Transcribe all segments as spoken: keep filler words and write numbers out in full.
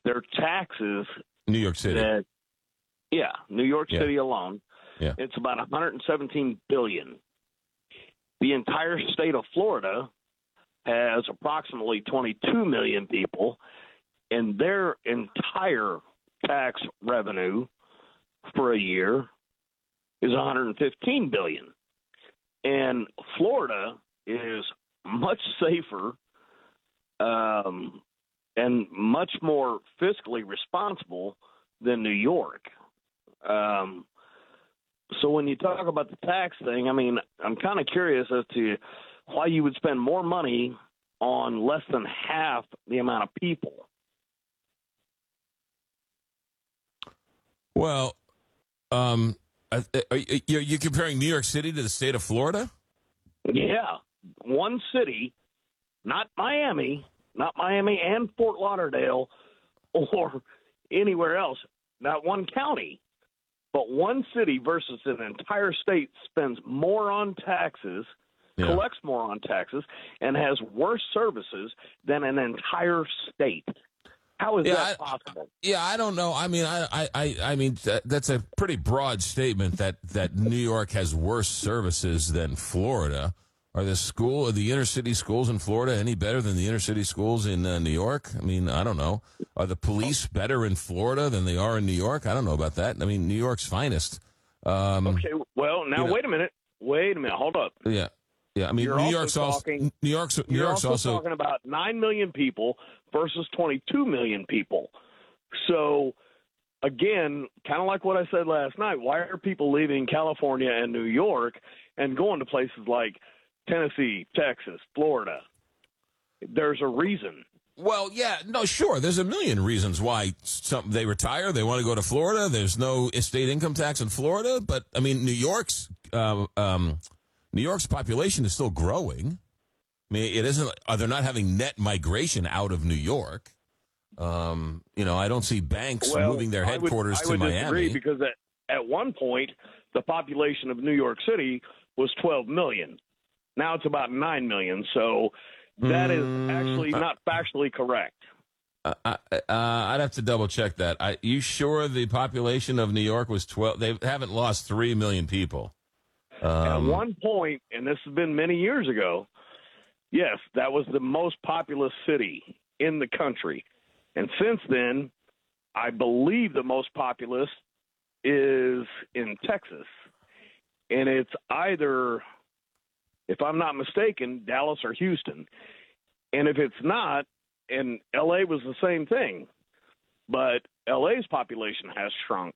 their taxes. New York City. That, yeah, New York Yeah. City alone. Yeah. It's about one hundred seventeen billion dollars. The entire state of Florida has approximately twenty-two million people, and their entire tax revenue for a year is one hundred fifteen billion dollars. And Florida is much safer um, and much more fiscally responsible than New York. Um, so when you talk about the tax thing, I mean, I'm kind of curious as to why you would spend more money on less than half the amount of people. Well, um, are you, you're comparing New York City to the state of Florida? Yeah, one city, not Miami, not Miami and Fort Lauderdale or anywhere else, not one county, but one city versus an entire state spends more on taxes, Yeah. collects more on taxes, and has worse services than an entire state. How is Yeah, that I- possible? Yeah, I don't know. I mean, I, I, I, I mean, that, that's a pretty broad statement that, that New York has worse services than Florida. Are the school, are the inner city schools in Florida any better than the inner city schools in uh, New York? I mean, I don't know. Are the police better in Florida than they are in New York? I don't know about that. I mean, New York's finest. Um, Okay, well, now you know- wait a minute. Wait a minute. Hold up. Yeah, yeah. I mean, You're New also York's also talking- New York's New You're York's also, also talking about nine million people versus twenty-two million people. So, again, kind of like what I said last night, why are people leaving California and New York and going to places like Tennessee, Texas, Florida? There's a reason. Well, yeah, no, sure. There's a million reasons why some they retire. They want to go to Florida. There's no estate income tax in Florida, but I mean, New York's uh, um, New York's population is still growing. I mean, it isn't. Are they not having net migration out of New York? Um, you know, I don't see banks Well, moving their I would- headquarters I to would Miami. disagree because at, at one point, the population of New York City was twelve million. Now it's about nine million. So that is Mm, actually not factually correct. Uh, I, uh, I'd have to double check that. I, you sure the population of New York was twelve? They haven't lost three million people. Um, At one point, and this has been many years ago, yes, that was the most populous city in the country. And since then, I believe the most populous is in Texas. And it's either, if I'm not mistaken, Dallas or Houston. And if it's not, and L A was the same thing, but L A's population has shrunk.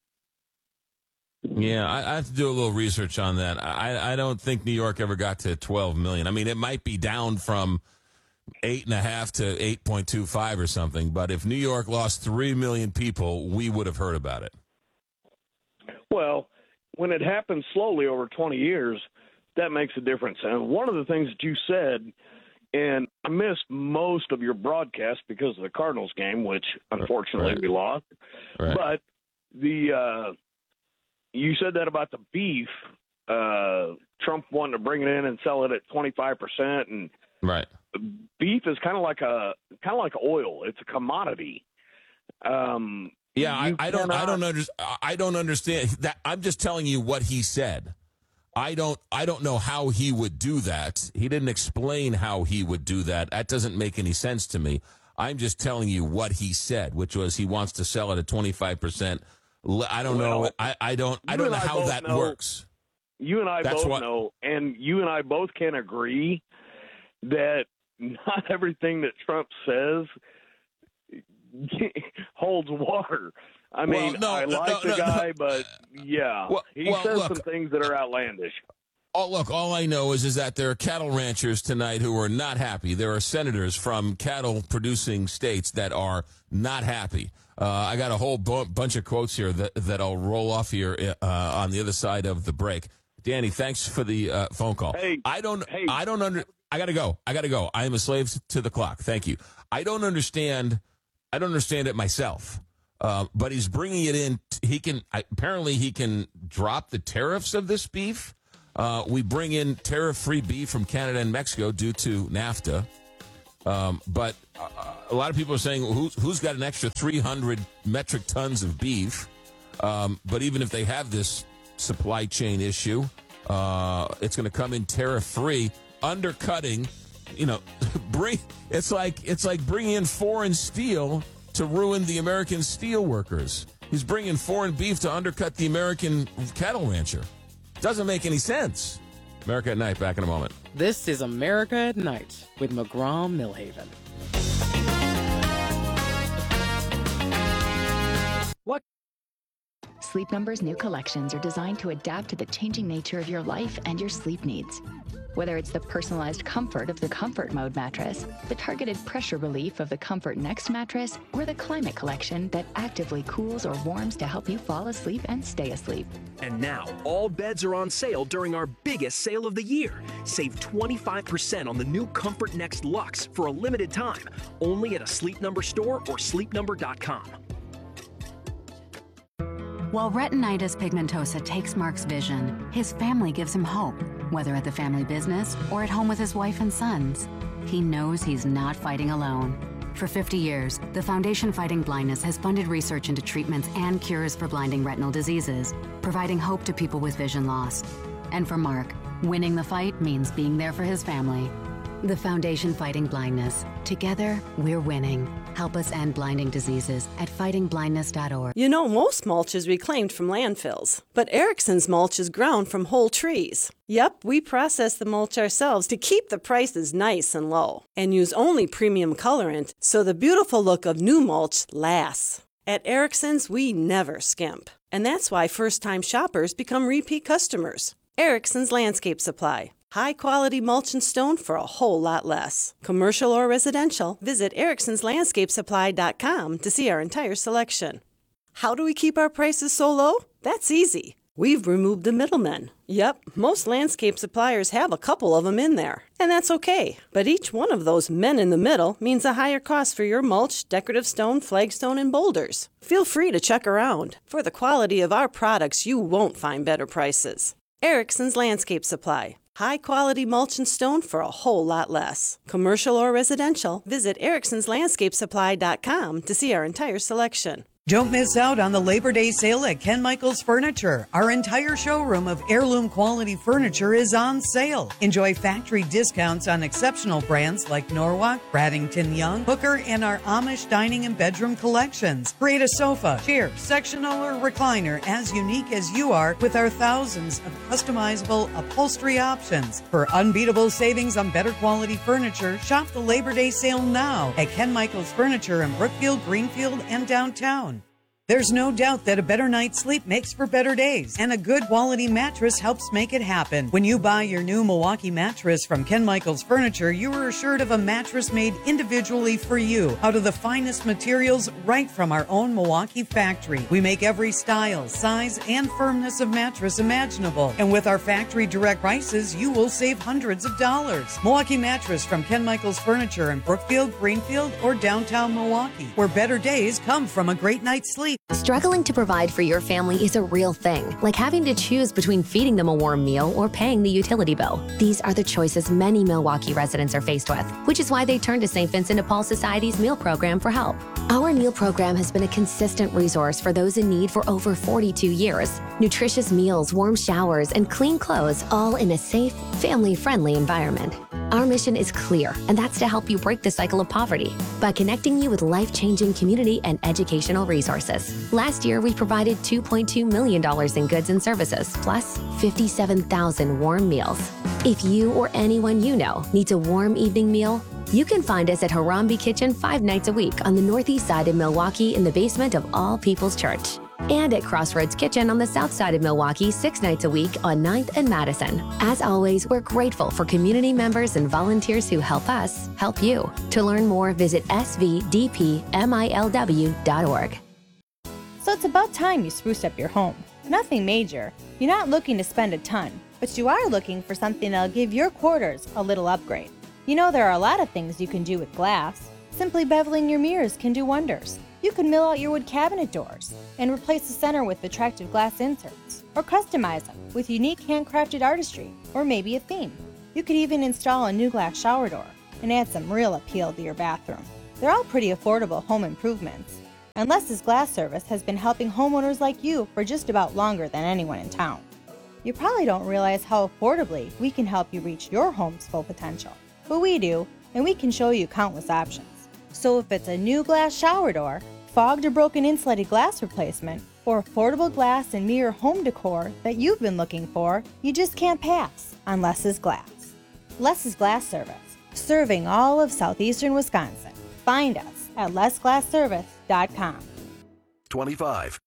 Yeah, I, I have to do a little research on that. I, I don't think New York ever got to twelve million. I mean, it might be down from eight and a half to eight point two five or something. But if New York lost three million people, we would have heard about it. Well, when it happens slowly over twenty years, that makes a difference. And one of the things that you said, and I missed most of your broadcast because of the Cardinals game, which unfortunately Right. we lost. Right. But the uh, you said that about the beef, uh, Trump wanting to bring it in and sell it at twenty-five percent, and Right. beef is kind of like a kind of like oil. It's a commodity. Um, Yeah, I, you I don't. I cannot- don't under, I don't understand that. I'm just telling you what he said. I don't. I don't know how he would do that. He didn't explain how he would do that. That doesn't make any sense to me. I'm just telling you what he said, which was he wants to sell it at twenty-five percent. I don't know. Well, I, I don't. I you don't and know I how both that know- works. You and I That's both what- know, and you and I both can agree that not everything that Trump says holds water. I Well, mean, no, I no, like no, the no, guy, no. but yeah, Well- he well, says look. some things that are outlandish. Oh, look, all I know is is that there are cattle ranchers tonight who are not happy. There are senators from cattle-producing states that are not happy. Uh, I got a whole bu- bunch of quotes here that, that I'll roll off here uh, on the other side of the break. Danny, thanks for the uh, phone call. Hey, I don't, hey. I don't under. I gotta go. I gotta go. I am a slave to the clock. Thank you. I don't understand. I don't understand it myself. Uh, but he's bringing it in. He can apparently he can drop the tariffs of this beef. Uh, we bring in tariff-free beef from Canada and Mexico due to NAFTA. Um, but uh, a lot of people are saying, well, who's, who's got an extra three hundred metric tons of beef? Um, but even if they have this supply chain issue, uh, it's going to come in tariff-free, undercutting, you know, bring, it's like it's like bringing in foreign steel to ruin the American steel workers. He's bringing foreign beef to undercut the American cattle rancher. Doesn't make any sense. America at Night, back in a moment. This is America at Night with McGraw-Millhaven. What? Sleep Number's new collections are designed to adapt to the changing nature of your life and your sleep needs. Whether it's the personalized comfort of the Comfort Mode mattress, the targeted pressure relief of the Comfort Next mattress, or the Climate Collection that actively cools or warms to help you fall asleep and stay asleep. And now, all beds are on sale during our biggest sale of the year. Save twenty-five percent on the new Comfort Next Luxe for a limited time, only at a Sleep Number store or sleep number dot com. While retinitis pigmentosa takes Mark's vision, his family gives him hope, whether at the family business or at home with his wife and sons. He knows he's not fighting alone. For fifty years, the Foundation Fighting Blindness has funded research into treatments and cures for blinding retinal diseases, providing hope to people with vision loss. And for Mark, winning the fight means being there for his family. The Foundation Fighting Blindness. Together, we're winning. Help us end blinding diseases at fighting blindness dot org. You know, most mulch is reclaimed from landfills, but Erickson's mulch is ground from whole trees. Yep, we process the mulch ourselves to keep the prices nice and low, and use only premium colorant so the beautiful look of new mulch lasts. At Erickson's, we never skimp, and that's why first-time shoppers become repeat customers. Erickson's Landscape Supply. High-quality mulch and stone for a whole lot less. Commercial or residential, visit ericksons landscape supply dot com to see our entire selection. How do we keep our prices so low? That's easy. We've removed the middlemen. Yep, most landscape suppliers have a couple of them in there, and that's okay. But each one of those men in the middle means a higher cost for your mulch, decorative stone, flagstone, and boulders. Feel free to check around. For the quality of our products, you won't find better prices. Erickson's Landscape Supply. High-quality mulch and stone for a whole lot less. Commercial or residential, visit ericksons landscape supply dot com to see our entire selection. Don't miss out on the Labor Day sale at Ken Michaels Furniture. Our entire showroom of heirloom quality furniture is on sale. Enjoy factory discounts on exceptional brands like Norwalk, Bradington Young, Hooker, and our Amish dining and bedroom collections. Create a sofa, chair, sectional, or recliner as unique as you are with our thousands of customizable upholstery options. For unbeatable savings on better quality furniture, shop the Labor Day sale now at Ken Michaels Furniture in Brookfield, Greenfield, and downtown. There's no doubt that a better night's sleep makes for better days, and a good quality mattress helps make it happen. When you buy your new Milwaukee mattress from Ken Michaels Furniture, you are assured of a mattress made individually for you, out of the finest materials right from our own Milwaukee factory. We make every style, size, and firmness of mattress imaginable, and with our factory direct prices, you will save hundreds of dollars. Milwaukee mattress from Ken Michaels Furniture in Brookfield, Greenfield, or downtown Milwaukee, where better days come from a great night's sleep. Struggling to provide for your family is a real thing, like having to choose between feeding them a warm meal or paying the utility bill. These are the choices many Milwaukee residents are faced with, which is why they turn to Saint Vincent de Paul Society's meal program for help. Our meal program has been a consistent resource for those in need for over forty-two years. Nutritious meals, warm showers, and clean clothes, all in a safe, family-friendly environment. Our mission is clear, and that's to help you break the cycle of poverty by connecting you with life-changing community and educational resources. Last year, we provided two point two million dollars in goods and services, plus fifty-seven thousand warm meals. If you or anyone you know needs a warm evening meal, you can find us at Harambe Kitchen five nights a week on the northeast side of Milwaukee in the basement of All People's Church. And at Crossroads Kitchen on the south side of Milwaukee six nights a week on ninth and Madison. As always, we're grateful for community members and volunteers who help us help you. To learn more, visit s v d p m i l w dot org. So it's about time you spruced up your home. Nothing major. You're not looking to spend a ton, but you are looking for something that'll give your quarters a little upgrade. You know there are a lot of things you can do with glass. Simply beveling your mirrors can do wonders. You could mill out your wood cabinet doors and replace the center with attractive glass inserts, or customize them with unique handcrafted artistry or maybe a theme. You could even install a new glass shower door and add some real appeal to your bathroom. They're all pretty affordable home improvements, and Les's Glass Service has been helping homeowners like you for just about longer than anyone in town. You probably don't realize how affordably we can help you reach your home's full potential, but we do, and we can show you countless options. So if it's a new glass shower door, fogged or broken insulated glass replacement, or affordable glass and mirror home decor that you've been looking for, you just can't pass on Les's Glass. Les's Glass Service, serving all of southeastern Wisconsin. Find us at les glass service dot com. twenty-five.